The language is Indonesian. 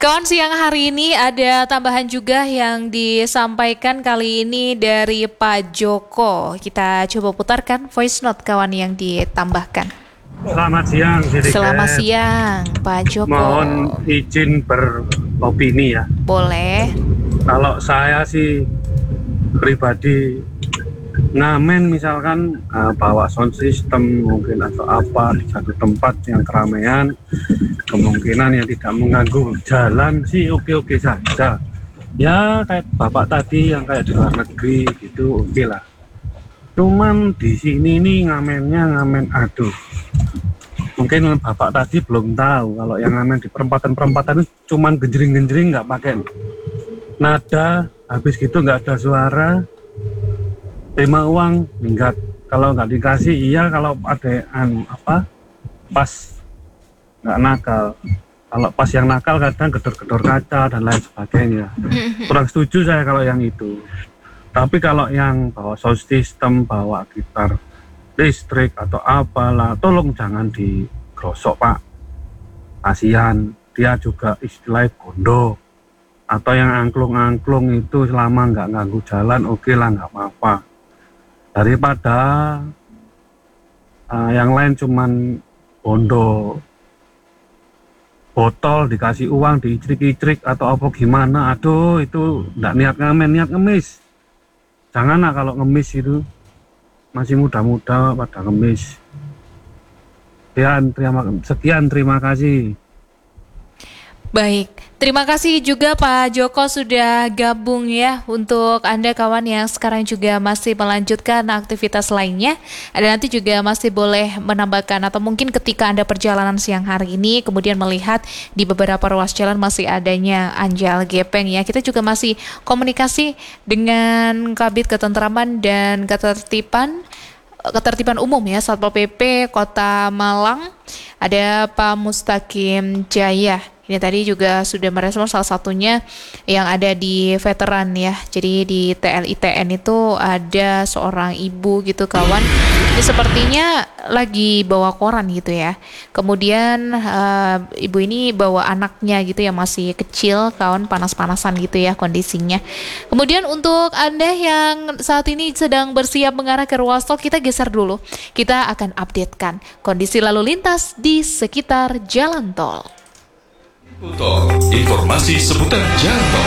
Kawan, siang hari ini ada tambahan juga yang disampaikan kali ini dari Pak Joko. Kita coba putarkan voice note kawan yang ditambahkan. Selamat siang, Selamat siang, Pak Joko. Mohon izin beropini ya. Boleh. Kalau saya sih pribadi ngamen misalkan bawa sound system mungkin atau apa di satu tempat yang keramaian, kemungkinan yang tidak mengganggu jalan sih oke-oke saja. Ya kayak bapak tadi yang kayak di luar negeri gitu oke lah. Cuman di sini nih ngamennya ngamen aduh. Mungkin bapak tadi belum tahu kalau yang ngamen di perempatan itu cuman genjring-genjring nggak pakai nada, habis gitu nggak ada suara, terima uang minggat, kalau nggak dikasih iya, kalau ada pas nggak nakal, kalau pas yang nakal kadang gedor-gedor kaca dan lain sebagainya. Kurang setuju saya kalau yang itu. Tapi kalau yang bawa sound system, bawa gitar listrik atau apalah, tolong jangan digrosok pak, kasihan dia juga istilahnya bondo. Atau yang angklung-angklung itu selama nggak ganggu jalan oke lah, nggak apa-apa, daripada yang lain cuman bondo botol dikasih uang diicrik-icrik atau apa gimana. Aduh itu nggak niat ngamen, niat ngemis. Janganlah kalau ngemis itu masih muda-muda pada ngemis. Sekian, terima kasih. Baik, terima kasih juga Pak Joko sudah gabung ya. Untuk Anda kawan yang sekarang juga masih melanjutkan aktivitas lainnya, Anda nanti juga masih boleh menambahkan, atau mungkin ketika Anda perjalanan siang hari ini kemudian melihat di beberapa ruas jalan masih adanya anjal gepeng ya, kita juga masih komunikasi dengan Kabid Ketentraman dan Ketertiban Umum ya, Satpol PP Kota Malang, ada Pak Mustaqim Jaya. Ini tadi juga sudah merespon salah satunya yang ada di veteran ya. Jadi di TLITN itu ada seorang ibu gitu kawan. Ini sepertinya lagi bawa koran gitu ya. Kemudian ibu ini bawa anaknya gitu yang masih kecil kawan, panas-panasan gitu ya kondisinya. Kemudian untuk Anda yang saat ini sedang bersiap mengarah ke ruas tol, kita geser dulu. Kita akan updatekan kondisi lalu lintas di sekitar jalan tol. Informasi seputar jalan tol.